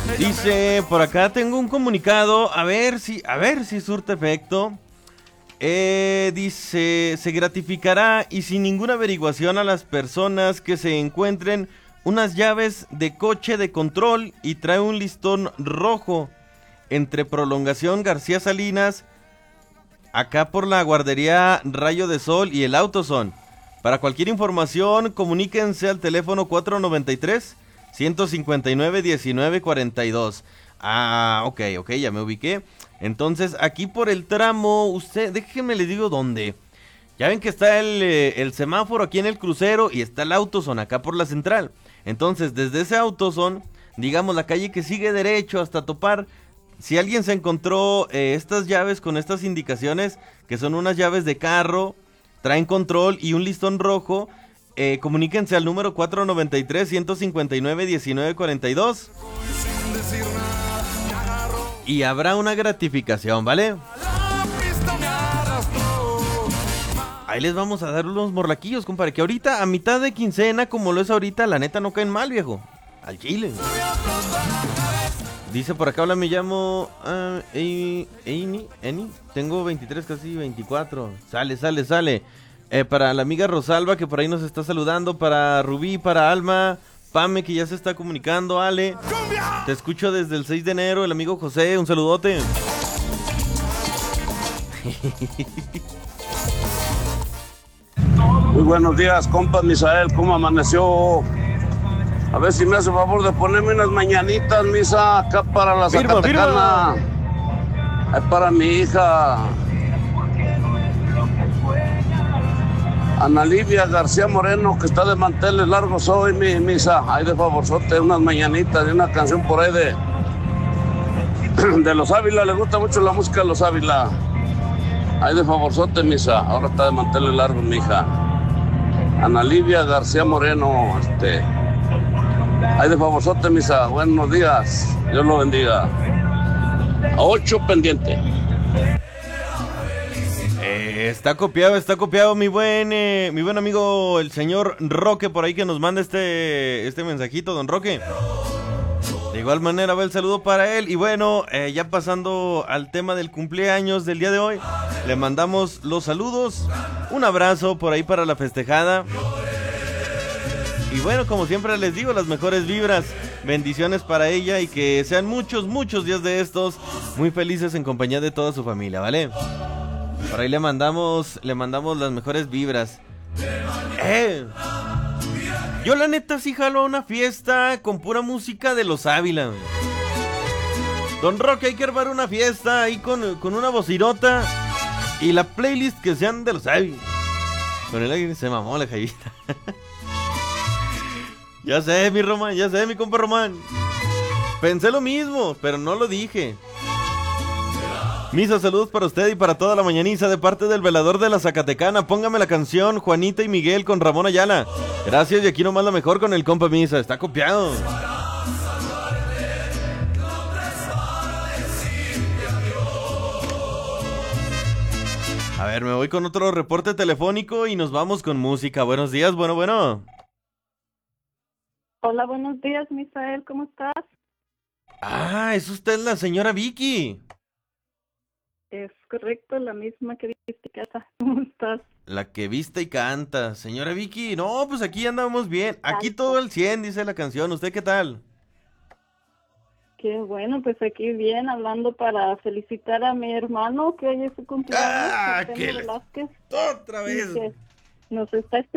Dice, por acá tengo un comunicado, a ver si surte efecto. Dice, se gratificará y sin ninguna averiguación a las personas que se encuentren unas llaves de coche de control y trae un listón rojo entre Prolongación García Salinas, acá por la guardería Rayo de Sol y el AutoZone. Para cualquier información, comuníquense al teléfono 493-159-1942. Ah, ok, ya me ubiqué. Entonces, aquí por el tramo, déjenme les digo dónde. Ya ven que está el semáforo aquí en el crucero y está el AutoZone acá por la central. Entonces, desde ese AutoZone, digamos la calle que sigue derecho hasta topar, si alguien se encontró estas llaves con estas indicaciones, que son unas llaves de carro, traen control y un listón rojo, comuníquense al número 493-159-1942 y habrá una gratificación, ¿vale? Ahí les vamos a dar unos morlaquillos, compadre, que ahorita a mitad de quincena, como lo es ahorita, la neta no caen mal, viejo. Al chile. Dice por acá, hola, me llamo Eni, tengo 23, casi 24. Sale. Para la amiga Rosalba, que por ahí nos está saludando, para Rubí, para Alma, Pame, que ya se está comunicando, Ale. Te escucho desde el 6 de enero, el amigo José, un saludote. Muy buenos días, compa Misael, ¿cómo amaneció? A ver si me hace favor de ponerme unas mañanitas, misa, acá para la Zacatecana. Es para mi hija Ana Livia García Moreno, que está de manteles largos hoy, mi misa. Ahí de favorzote, unas mañanitas y una canción por ahí de Los Ávila. Le gusta mucho la música de Los Ávila. Ahí de favorzote, misa. Ahora está de manteles largos, mi hija Ana Livia García Moreno. Ahí de favorzote, misa. Buenos días. Dios lo bendiga. A 8 pendiente. Está copiado mi buen amigo el señor Roque por ahí, que nos manda este mensajito, don Roque. De igual manera va el saludo para él. Y bueno, ya pasando al tema del cumpleaños del día de hoy, le mandamos los saludos, un abrazo por ahí para la festejada. Y bueno, como siempre les digo, las mejores vibras, bendiciones para ella y que sean muchos días de estos muy felices en compañía de toda su familia, ¿vale? Por ahí le mandamos las mejores vibras. Yo la neta sí jalo a una fiesta con pura música de Los Ávila. Don Roque, hay que armar una fiesta ahí con una bocinota y la playlist que sean de Los Ávila. Con el aire se mamó la jaivita. Ya sé, mi compa Román. Pensé lo mismo, pero no lo dije. Misa, saludos para usted y para toda la mañaniza de parte del velador de la Zacatecana. Póngame la canción Juanita y Miguel con Ramón Ayala. Gracias, y aquí nomás la mejor con el compa Misa. Está copiado. A ver, me voy con otro reporte telefónico y nos vamos con música. Buenos días, bueno. Hola, buenos días, Misael, ¿cómo estás? Ah, es usted la señora Vicky. Es correcto, la misma que viste casa. ¿Cómo estás? La que viste y canta. Señora Vicky, no, pues aquí andamos bien. Aquí todo al 100, dice la canción. ¿Usted qué tal? Qué bueno, pues aquí bien, hablando para felicitar a mi hermano, que hoy es su cumpleaños. ¡Ah, Artemio Velázquez, otra vez! que nos está